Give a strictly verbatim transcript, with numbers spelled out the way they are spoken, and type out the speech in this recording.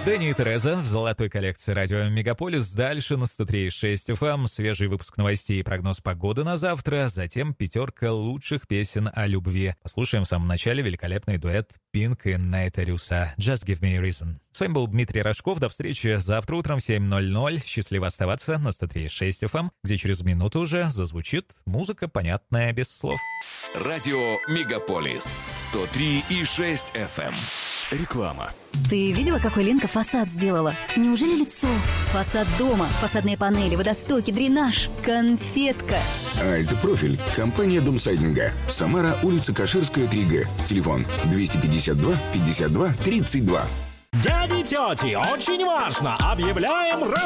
Дэнни и Тереза в золотой коллекции радио «Мегаполис». Дальше на сто три и шесть эф эм свежий выпуск новостей и прогноз погоды на завтра. Затем пятерка лучших песен о любви. Послушаем в самом начале великолепный дуэт Пинк и Найта Рюса «Just Give Me a Reason». С вами был Дмитрий Рожков. До встречи завтра утром в семь ноль ноль. Счастливо оставаться на сто три и шесть эф эм, где через минуту уже зазвучит музыка, понятная без слов. Радио «Мегаполис» сто три и шесть эф эм. Реклама. Ты видела, какой Ленка фасад сделала? Неужели лицо? Фасад дома, фасадные панели, водостоки, дренаж. Конфетка. Альт-профиль. Компания Домсайдинга. Самара, улица Каширская, три гэ. Телефон двести пятьдесят два пятьдесят два тридцать два. Дяди и тети, очень важно! Объявляем